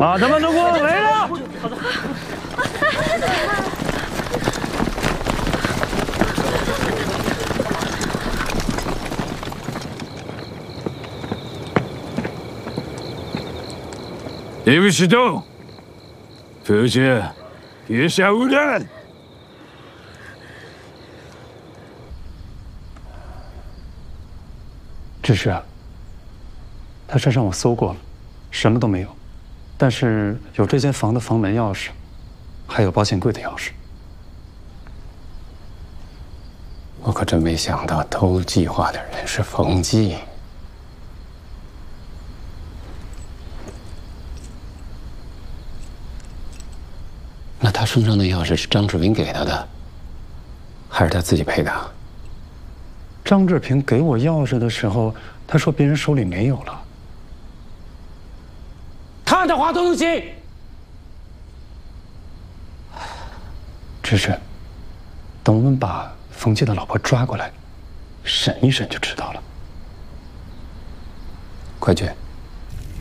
马他们都给我围了！ 好的。 你们启动，否则别下无人。 只是啊，他身上我搜过了，什么都没有，但是有这间房的房门钥匙，还有保险柜的钥匙。 我可真没想到偷计划的人是冯骥。那他身上的钥匙是张志明给他的，还是他自己配的？ 张志平给我钥匙的时候，他说别人手里没有了。 看着华东行。 只是，等我们把冯骥的老婆抓过来，审一审就知道了。 快去。